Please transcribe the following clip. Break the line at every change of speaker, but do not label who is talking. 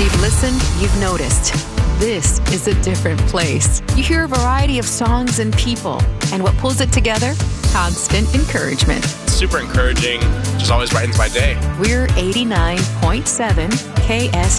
As you've listened, you've noticed. This is a different place. You hear a variety of songs and people, and what pulls it together? Constant encouragement.
Super encouraging, just always brightens my day.
We're 89.7 KSGO.